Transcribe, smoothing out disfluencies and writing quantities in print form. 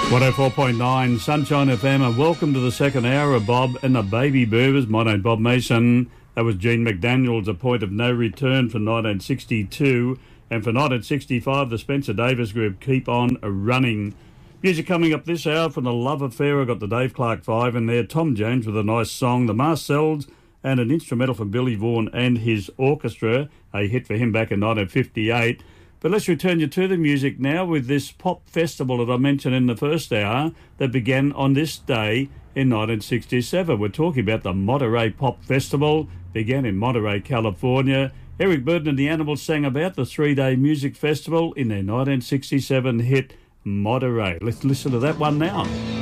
104.9 Sunshine FM, and welcome to the second hour of Bob and the Baby Boomers. My name's Bob Mason. That was Gene McDaniel's A Point of No Return from 1962. And for 1965, the Spencer Davis Group, Keep On Running. Music coming up this hour from The Love Affair. I've got the Dave Clark Five in there. Tom Jones with a nice song, The Marcells, and an instrumental from Billy Vaughan and his orchestra, a hit for him back in 1958. But let's return you to the music now with this pop festival that I mentioned in the first hour that began on this day in 1967. We're talking about the Monterey Pop Festival, began in Monterey, California. Eric Burdon and the Animals sang about the three-day music festival in their 1967 hit Monterey. Let's listen to that one now.